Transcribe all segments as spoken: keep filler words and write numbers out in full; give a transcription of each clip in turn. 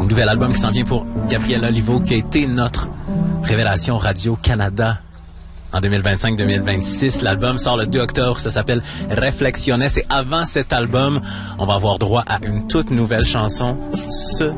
Donc, nouvel album qui s'en vient pour Gabriel Olivo, qui a été notre révélation Radio-Canada en deux mille vingt-cinq deux mille vingt-six. L'album sort le deux octobre, ça s'appelle Reflexiones. Et avant cet album, on va avoir droit à une toute nouvelle chanson ce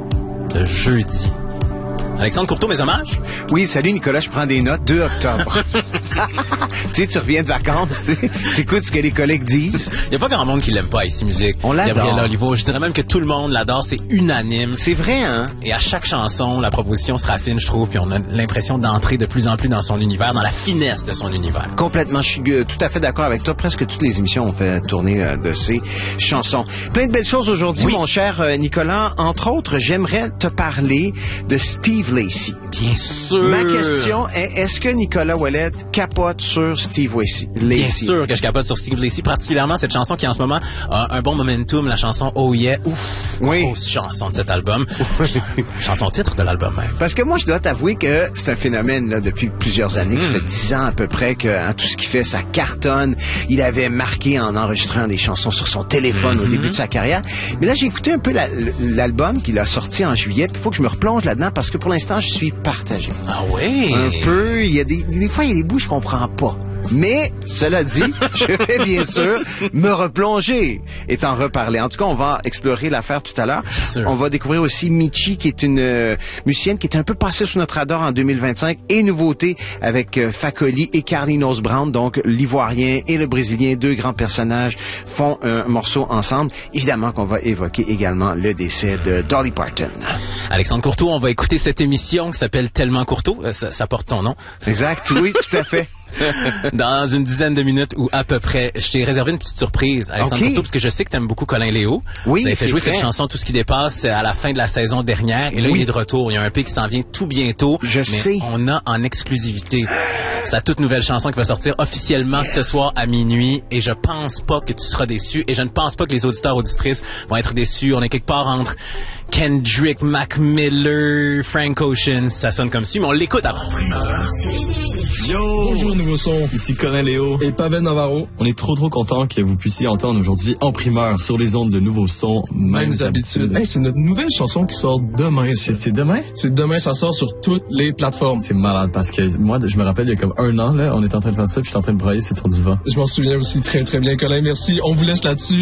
jeudi. Alexandre Courteau, mes hommages? Oui, salut Nicolas, je prends des notes. deux octobre. Tu sais, tu reviens de vacances, tu sais, t'écoutes ce que les collègues disent. Il n'y a pas grand monde qui l'aime pas, Ici Musique. On l'adore. Gabriel Olivo, je dirais même que tout le monde l'adore, c'est unanime. C'est vrai, hein? Et à chaque chanson, la proposition se raffine, je trouve, puis on a l'impression d'entrer de plus en plus dans son univers, dans la finesse de son univers. Complètement, je suis euh, tout à fait d'accord avec toi. Presque toutes les émissions ont fait tourner euh, de ces chansons. Plein de belles choses aujourd'hui, oui. mon cher euh, Nicolas. Entre autres, j'aimerais te parler de Steve Lacy. Bien sûr. Ma question est, est-ce que Nicolas Ouellet capote sur Steve Lacy? Bien sûr que je capote sur Steve Lacy, particulièrement cette chanson qui en ce moment a un bon momentum, la chanson Oh Yeah. Ouf, oui. Grosse chanson de cet album. Chanson titre de l'album même. Parce que moi, je dois t'avouer que c'est un phénomène là, depuis plusieurs années, mm. ça fait dix ans à peu près que hein, tout ce qu'il fait, ça cartonne. Il avait marqué en enregistrant des chansons sur son téléphone mm-hmm. au début de sa carrière. Mais là, j'ai écouté un peu la, l'album qu'il a sorti en juillet, puis il faut que je me replonge là-dedans parce que pour l'instant, je suis partagé. Ah oui? Un peu. Il y a des, des fois, il y a des bouts que je comprends pas. Mais, cela dit, je vais bien sûr me replonger et t'en reparler. En tout cas, on va explorer l'affaire tout à l'heure. On va découvrir aussi Michi, qui est une euh, musicienne qui est un peu passée sous notre radar en deux mille vingt-cinq. Et nouveauté avec euh, Facoli et Carlinhos Brown, donc l'Ivoirien et le Brésilien, deux grands personnages, font un morceau ensemble. Évidemment qu'on va évoquer également le décès de Dolly Parton. Alexandre Courteau, on va écouter cette émission qui s'appelle Tellement Courteau. Ça, ça porte ton nom. Exact, oui, tout à fait. Dans une dizaine de minutes ou à peu près, je t'ai réservé une petite surprise, Alexandre okay. Courteau, parce que je sais que t'aimes beaucoup Colin Léo. Oui, vous avez fait jouer vrai. cette chanson Tout ce qui dépasse à la fin de la saison dernière, et là oui. il est de retour. Il y a un P qui s'en vient tout bientôt. Je mais sais. On a en exclusivité sa toute nouvelle chanson qui va sortir officiellement yes. ce soir à minuit, et je pense pas que tu seras déçu, et je ne pense pas que les auditeurs auditrices vont être déçus. On est quelque part entre Kendrick, Mac Miller, Frank Ocean, ça sonne comme si, mais on l'écoute avant. Yo! Bonjour nouveau son, ici Colin Léo et Pavel Navarro. On est trop trop content que vous puissiez entendre aujourd'hui en primeur sur les ondes de nouveaux sons, mêmes, mêmes habitudes. Hey, c'est notre nouvelle chanson qui sort demain. C'est, c'est demain? C'est demain, ça sort sur toutes les plateformes. C'est malade parce que moi, je me rappelle, il y a comme un an, là, on était en train de faire ça puis j'étais en train de brailler sur ton divan. Je m'en souviens aussi très très bien, Colin, merci. On vous laisse là-dessus.